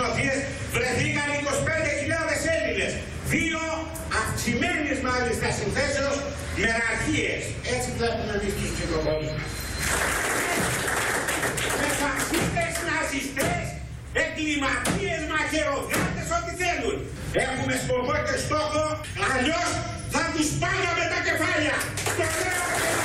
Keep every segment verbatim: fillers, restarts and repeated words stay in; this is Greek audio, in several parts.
οποίες βρεθήκαν είκοσι πέντε χιλιάδες Έλληνες. Δύο αυξημένες μάλιστα συνθέσεως μεραρχίες. Έτσι βλέπουμε εμείς τους κυκλοφόρους μας. Με φασίστες, ναζιστές, εγκληματίες, μαχαιροδράτες, ό,τι θέλουν. Έχουμε σκοπό και στόχο, αλλιώς θα τους πάγαμε τα κεφάλια. Το λέω.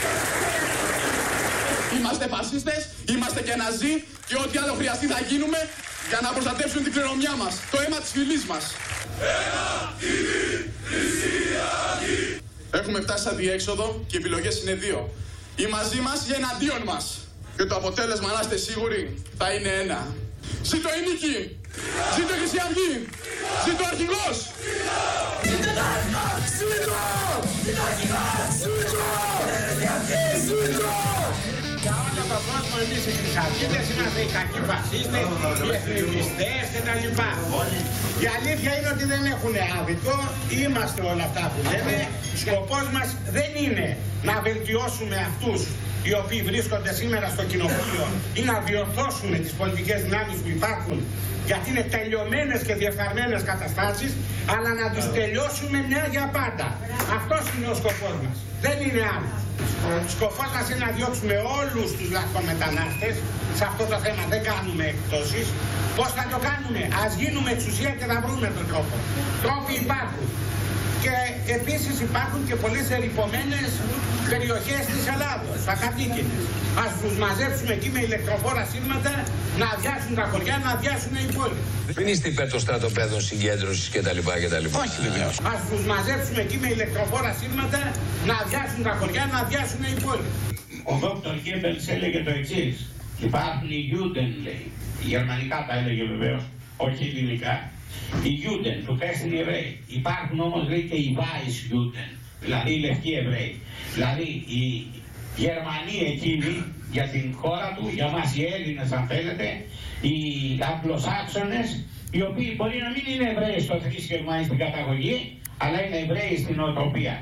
Είμαστε φασίστες, είμαστε και ναζί και ό,τι άλλο χρειαστεί θα γίνουμε για να προστατεύσουν την κληρονομιά μας, το αίμα της φυλής μας. Ένα, τιμή, χριστιανή. Έχουμε φτάσει σε αδιέξοδο και οι επιλογές είναι δύο. Ή μαζί μας ή εναντίον μας. Και το αποτέλεσμα, να είστε σίγουροι, θα είναι ένα. Ζήτω η νίκη! Ζήτω η Χρυσή Αυγή! Ζήτω ο αρχηγός! Ζήτω τα αρχηγά! Ζήτω! Ζήτω αρχηγά! Ζήτω! Ζήτω! Για όλο τον κόσμο εμείς οι χρυσαυγίτες είμαστε οι κακοί φασίστες, οι εθνικιστές κτλ. Η αλήθεια είναι ότι δεν έχουν άδικο, είμαστε όλα αυτά που λένε. Σκοπός μας δεν είναι να βελτιώσουμε αυτούς οι οποίοι βρίσκονται σήμερα στο κοινοβούλιο ή να διορθώσουμε τις πολιτικές δυνάμεις που υπάρχουν, γιατί είναι τελειωμένες και διεφθαρμένες καταστάσεις, αλλά να τους τελειώσουμε μια για πάντα. Αυτός είναι ο σκοπός μας. Δεν είναι άλλο. Ο σκοπός μας είναι να διώξουμε όλους τους λαθρομετανάστες. Σε αυτό το θέμα δεν κάνουμε εκπτώσεις. Πώς θα το κάνουμε? Ας γίνουμε εξουσία και θα βρούμε τον τρόπο. Τρόποι υπάρχουν. Και επίσης υπάρχουν και πολλές ερειπωμένες περιοχές της Ελλάδος, ακατοίκητες. Ας τους μαζέψουμε εκεί με ηλεκτροφόρα σύρματα, να αδειάσουν τα χωριά, να αδειάσουν οι πόλεις. Δεν είστε υπέρ των στρατοπέδων συγκέντρωσης κτλ. Όχι βεβαίως. Ας τους μαζέψουμε εκεί με ηλεκτροφόρα σύρματα, να αδειάσουν τα χωριά, να αδειάσουν οι πόλεις. Ο δόκτωρ Γκέμπελς έλεγε το εξής. Υπάρχουν οι Juden, λέει. Γερμανικά τα έλεγε βεβαίως, όχι ελληνικά. Οι Juden, του χθες είναι Εβραίοι. Υπάρχουν όμως, λέει, και οι Weiss Juden, δηλαδή οι λευκοί Εβραίοι. Δηλαδή οι Γερμανοί εκείνοι για την χώρα του, για μας οι Έλληνες αν θέλετε, οι Αγγλοσάξονες, οι οποίοι μπορεί να μην είναι Εβραίοι στο θρήσκευμα ή στην καταγωγή, αλλά είναι Εβραίοι στην νοοτροπία.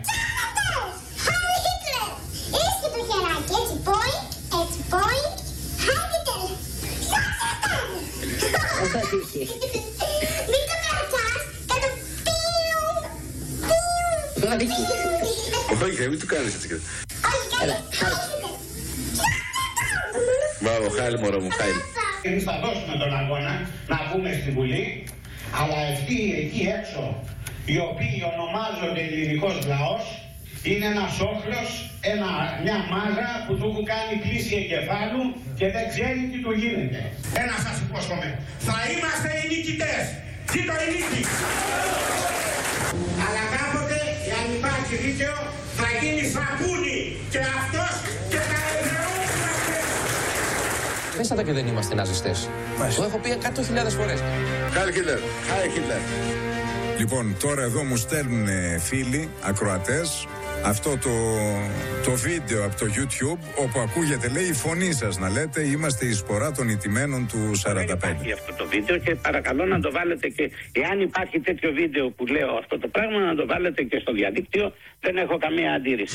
Όχι, μην του κάνεις έτσι. Μπράβο, χάλι μωρό μου, χάλι. Εμείς θα δώσουμε τον αγώνα να βγούμε στη Βουλή, αλλά αυτοί εκεί έξω, οι οποίοι ονομάζονται ελληνικός λαός, είναι ένας όχλος, ένα, μια μάζα που του έχουν κάνει κλίση εγκεφάλου και δεν ξέρει τι του γίνεται. Ένα σας υπόσχομαι, θα είμαστε οι νικητές. Ζήτω η νίκη. Αλλά κάποτε, αν υπάρχει δίκαιο, θα γίνει σαπούνι και αυτός και τα ευρωούμαστε. Πέσατε και δεν είμαστε ναζιστές. Το έχω πει εκατό χιλιάδες φορές. Χάλι Χίτλερ, χάλι Χίτλερ. Λοιπόν, τώρα εδώ μου στέλνουν φίλοι, ακροατές, αυτό το, το βίντεο από το YouTube, όπου ακούγεται, λέει, η φωνή σας να λέτε είμαστε η σπορά των ηττημένων του σαράντα πέντε. Υπάρχει αυτό το βίντεο και παρακαλώ να το βάλετε και εάν υπάρχει τέτοιο βίντεο που λέω αυτό το πράγμα, να το βάλετε και στο διαδίκτυο, δεν έχω καμία αντίρρηση.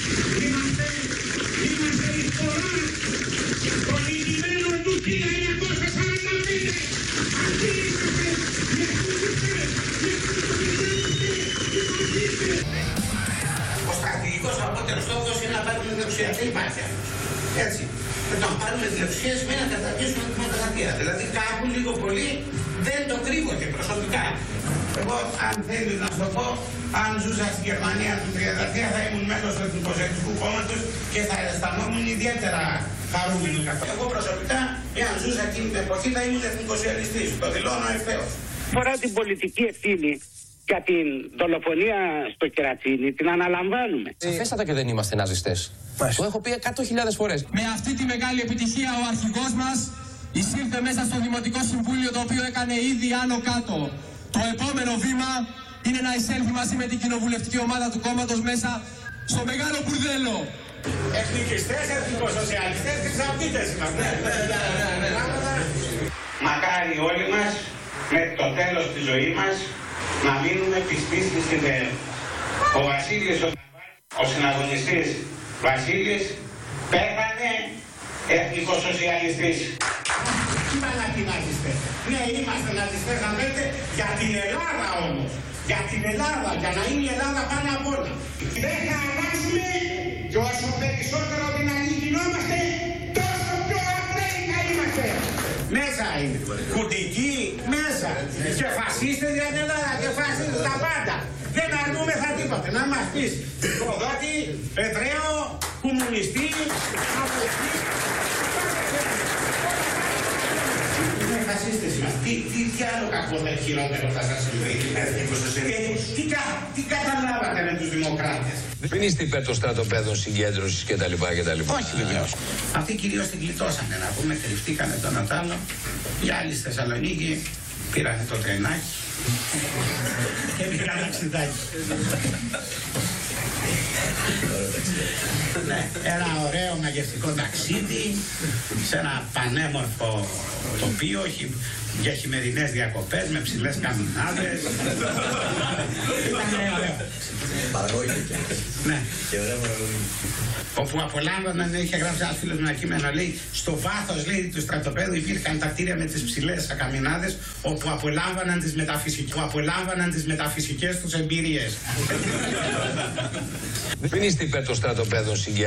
Ο στρατηγικός απότερος στόχος είναι να πάρουμε την εξουσία. Δεν υπάρχει αυτό. Έτσι. Πρέπει να πάρουμε την εξουσία σημαίνει να καταργήσουμε τη δημοκρατία. Δηλαδή κάπου λίγο πολύ δεν το κρύβω και προσωπικά. Εγώ, αν θέλεις να σου το πω, αν ζούσα στη Γερμανία του τριάντα τρία θα ήμουν μέλος του Εθνικοσociαλιστικού Κόμματος και θα αισθανόμουν ιδιαίτερα χαρούμενο καθ' αυτό. Εγώ προσωπικά, εάν ζούσα εκείνη την εποχή, θα ήμουν εθνικοσociαλιστής. Το δηλώνω ευθέως. Φορά την πολιτική ευθύνη για την δολοφονία στο Κερατσίνι, την αναλαμβάνουμε. Σαφέστατα και δεν είμαστε ναζιστές. Το έχω πει εκατό χιλιάδες φορές. Με αυτή τη μεγάλη επιτυχία ο αρχηγός μας εισήλθε μέσα στο Δημοτικό Συμβούλιο, το οποίο έκανε ήδη άνω κάτω. Το επόμενο βήμα είναι να εισέλθει μαζί με την κοινοβουλευτική ομάδα του κόμματος μέσα στο μεγάλο μπουρδέλο. Εθνικιστές, εθνικοσοσιαλιστές, χρυσαυγίτες είμαστε. Μακάρι όλοι μας με το τέλος της ζωής μας να μείνουμε πιστοί στις ιδέες. Ο Βασίλης, ο, ο συναγωνιστής Βασίλης, πέθανε εθνικοσοσιαλιστής. Μαλακοί ναζιστές. Ναι, είμαστε ναζιστές να λέτε, για την Ελλάδα όμως. Για την Ελλάδα, για να είναι η Ελλάδα πάνω απ' όλα. Δεν θα αλλάξουμε και όσο περισσότερο δυνατοί γινόμαστε, τόσο πιο ακραίοι θα είμαστε. Μέσα είναι. Κουντικοί, μέσα. Και φασίστες για την Ελλάδα και φασίστες τα πάντα. Δεν αρνούμεθα τίποτε. Να μας πεις προδότη, Πετραίο, κομμουνιστή, απολυστή. Είναι φασίστες είμαστε. Τι, τι, τι άλλο κακό με χειρότερο θα σας συμβεί. Τι, κα, τι καταλάβατε με τους δημοκράτες. Μην είστε υπέρ των στρατοπέδων συγκέντρωσης κτλ. Όχι βεβαίως. Αυτοί κυρίως την γλιτώσανε να πούμε, κρυφτήκανε τον Ατάλο. Οι άλλοι στη Θεσσαλονίκη πήρανε το τρενάκι και πήγαν ταξιδάκι. Ναι, ένα ωραίο μαγευτικό ταξίδι σε ένα πανέμορφο τοπίο για χειμερινές διακοπές με ψηλές καμινάδες. Ήταν ωραίο. Ναι. Όπου απολάμβαναν, είχε γράψει ένας φίλος μου ένα κείμενο, λέει, στο βάθος, λέει, του στρατοπέδου υπήρχαν τα κτίρια με τις ψηλές καμινάδες, όπου απολάμβαναν τις, μεταφυσικές, που απολάμβαναν τις μεταφυσικές τους εμπειρίες. Μην είστε υπέρ των στρατοπέδων συγκέντρωσης.